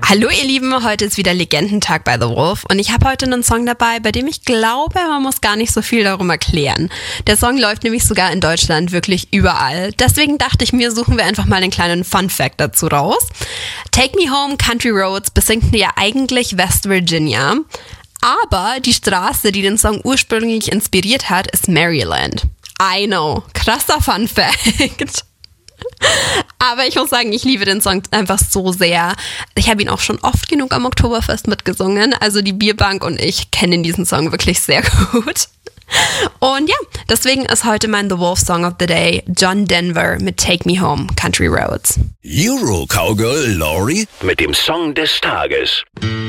Hallo ihr Lieben, heute ist wieder Legendentag bei The Wolf und ich habe heute einen Song dabei, bei dem ich glaube, man muss gar nicht so viel darum erklären. Der Song läuft nämlich sogar in Deutschland wirklich überall. Deswegen dachte ich mir, suchen wir einfach mal einen kleinen Fun-Fact dazu raus. Take Me Home, Country Roads besingt ja eigentlich West Virginia, aber die Straße, die den Song ursprünglich inspiriert hat, ist Maryland. I know, krasser Fun-Fact. Aber ich muss sagen, ich liebe den Song einfach so sehr. Ich habe ihn auch schon oft genug am Oktoberfest mitgesungen. Also die Bierbank und ich kennen diesen Song wirklich sehr gut. Und ja, deswegen ist heute mein The Wolf Song of the Day John Denver mit Take Me Home, Country Roads. Euro Cowgirl Laurie mit dem Song des Tages.